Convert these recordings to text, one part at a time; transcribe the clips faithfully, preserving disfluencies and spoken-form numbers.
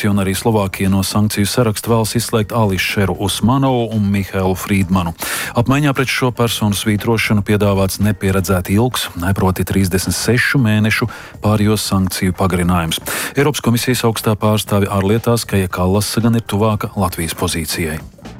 Francija un arī Slovākija no sankciju saraksta vēlas izslēgt Ališeru Usmanovu un Mihailu Frīdmanu. Apmaiņā pret šo personu svītrošanu piedāvāts nepieredzēti ilgs, proti trīsdesmit sešu mēnešu pārējos sankciju pagarinājums. Eiropas komisijas augstā pārstāve ārlietās Kaja Kallasa gan ir tuvāka Latvijas pozīcijai.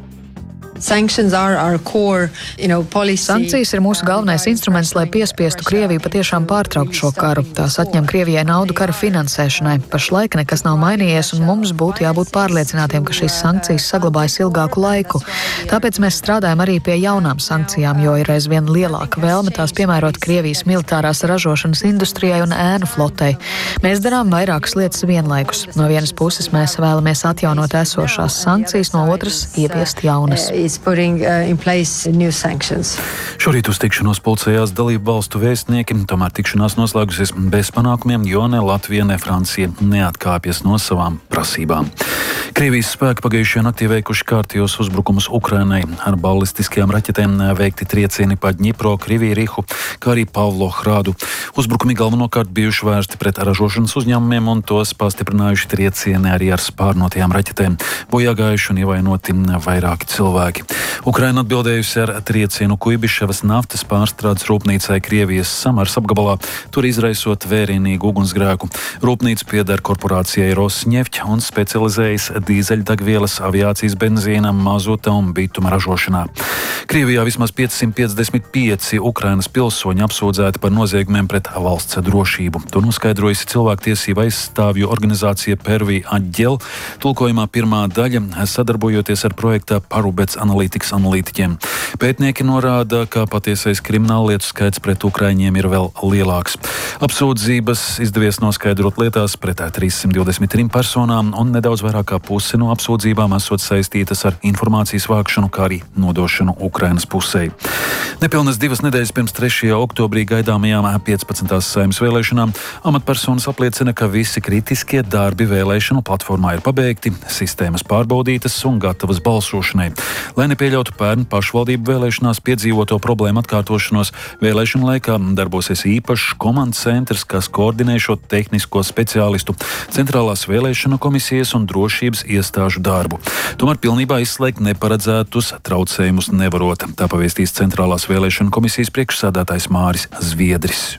Core, you know, Sankcijas ir mūsu galvenais instruments, lai piespiestu Krieviju patiešām pārtraukt šo karu. Tās atņem Krievijai naudu kara finansēšanai. Pašlaik nekas nav mainījies, un mums būtu jābūt pārliecinātiem, ka šīs sankcijas saglabājas ilgāku laiku. Tāpēc mēs strādājam arī pie jaunām sankcijām, jo ir aizvien lielāka vēlme tās piemērot Krievijas militārās ražošanas industrijai un ēnu flotei. Mēs darām vairākas lietas vienlaikus. No vienas puses mēs vēlamies atjaunot esošās sankcijas, no otras ieviest jaunas. Putting, uh, in place new sanctions. Šorīt uz tikšanos pulcējās dalību valstu vēstnieki, tomēr tikšanās noslēgusies bez panākumiem, jo ne Latvija, ne Francija neatkāpjas no savām prasībām. Krievijas spēki pagājušajā naktī veikuši kārtījos uzbrukumus Ukrainai. Ar ballistiskajām raķetēm veikti triecieni pa Dņipro, Krivīrihu, kā arī Pavlohrādu. Uzbrukumi galvenokārt bijuši vērsti pret ražošanas uzņēmumiem un tos pastiprinājuši triecieni arī ar spārnotajām raķetēm. Bojāgājuši un ievainoti vairāki cilvēki. Ukraina atbildējusi ar triecienu Kuibiševas naftas pārstrādes rūpnīcai Krievijas Samars apgabalā, tur izraisot vērienīgu ugunsgrēku. Rūpnīca pieder korporācijai Rosneft un specializējas dīzeļdegvielas, aviācijas benzīna, mazuta un bituma ražošanā. Krievijā vismaz piecsimt piecdesmit pieci Ukrainas pilsoņi apsūdzēti par noziegumiem pret valsts drošību. To noskaidrojusi cilvēktiesība aizstāvju organizācija Pervī Aģel, tulkojumā pirmā daļa, sadarbojoties ar projekta Parubets analītikas analītiķiem. Pētnieki norāda, ka patiesais krimināllietu skaits pret ukraiņiem ir vēl lielāks. Apsūdzības izdevies noskaidrot lietās pret trīssimt divdesmit trim personām, un nedaudz vairāk kā pusi no apsūdzībām esot saistītas ar informācijas vākšanu, kā arī nodošanu Ukrainas pusē. Nepilnas divas nedēļas pirms trešajā oktobrī gaidāmajām piecpadsmitās Saeimas vēlēšanām amatpersonas apliecina, ka visi kritiskie darbi vēlēšanu platformā ir pabeigti, sistēmas pārbaudītas un gatavas balsošanai. Lai nepieļautu pērn pašvaldību vēlēšanās piedzīvoto problēmu atkārtošanos, vēlēšanu laikā darbosies īpašs komandas centrs, kas koordinē šo tehnisko speciālistu, centrālās vēlēšanu komisijas un drošības iestāžu darbu. Tomēr pilnībā izslēgt neparedzētus traucējumus nevarot, tā pavēstīs centrālās vēlēšanu komisijas priekšsēdētājs Māris Zviedris.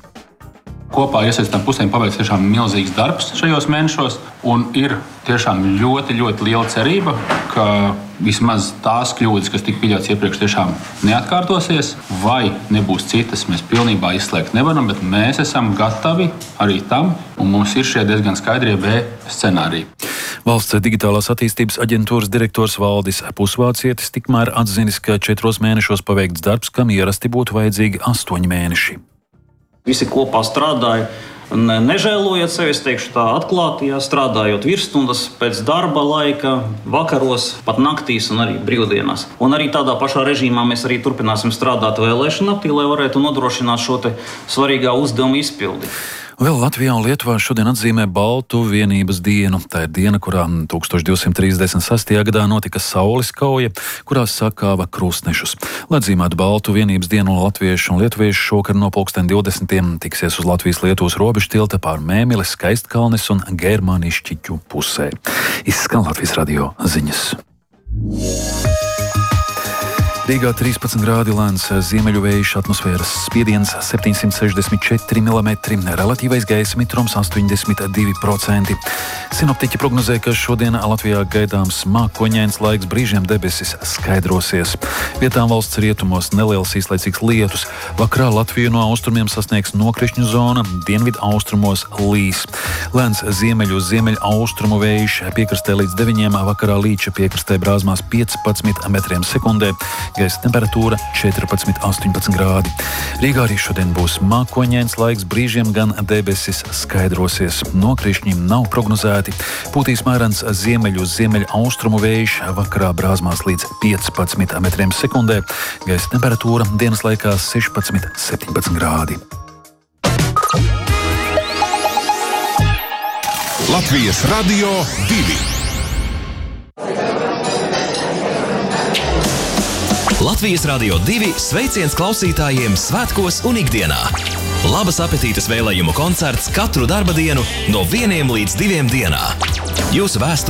Kopā iesaistītām pusēm paveikts tiešām milzīgs darbs šajos mēnešos, un ir tiešām ļoti, ļoti liela cerība, ka vismaz tās kļūdas, kas tika pieļautas iepriekš, tiešām neatkārtosies, vai nebūs citas, mēs pilnībā izslēgt nevaram, bet mēs esam gatavi arī tam, un mums ir šie diezgan skaidrie B scenāriji. Valsts digitālās attīstības aģentūras direktors Valdis Pusvācietis tikmēr atzinis, ka četros mēnešos paveikts darbs, kam ierasti būtu vajadzīgi astoņi mēneši. Visi kopā strādāja, ne, nežēlojot sevi, es teikšu tā atklāti, jā, strādājot virsstundas pēc darba laika, vakaros, pat naktīs un arī brīvdienās. Un arī tādā pašā režīmā mēs arī turpināsim strādāt vēlēšanu naktī, lai varētu nodrošināt šo te svarīgā uzdevuma izpildi. Vēl Latvijā un Lietuvā šodien atzīmē Baltu vienības dienu. Tā ir diena, kurā tūkstoš divsimt trīsdesmit sestajā gadā notika Saules kauja, kurā sakāva krustnešus. Lai atzīmētu Baltu vienības dienu, latvieši un lietuvieši šokar no pulksten divdesmitiem tiksies uz Latvijas-Lietuvas robežu tilta pār Mēmeli, Skaistkalnes un Germanišķiķu pusē. Izskan Latvijas radio ziņas. Rīgā trīspadsmit grādi lēns ziemeļu vējš, atmosfēras spiediens septiņsimt sešdesmit četri milimetri, relatīvais gaisa mitrums astoņdesmit divi procenti. Sinoptiķi prognozē, ka šodien Latvijā gaidāms mākoņains laiks, brīžiem debesis skaidrosies. Vietām valsts rietumos neliels īslaicīgs lietus. Vakarā Latviju no austrumiem sasniegs nokrišņu zona, dienvidu austrumos līs. Lēns ziemeļu ziemeļu austrumu vējš, piekrastē līdz deviņiem, vakarā Līča piekrastē brāzmās piecpadsmit metriem sekundē. Gaisa temperatūra četrpadsmit astoņpadsmit grādi. Rīgā arī šodien būs mākoņains laiks, brīžiem gan debesis skaidrosies. Nokrišņi nav prognozēti. Pūtīs mērens ziemeļu ziemeļu austrumu vējš, vakarā brāzmās līdz piecpadsmit metriem sekundē. Gaisa temperatūra dienas laikā sešpadsmit septiņpadsmit grādi. Latvijas radio divi. Latvijas radio divi sveiciens klausītājiem svētkos un ikdienā. Labas apetītes vēlējumu koncerts katru darba dienu no vieniem līdz diviem dienā. Jūsu vēsturi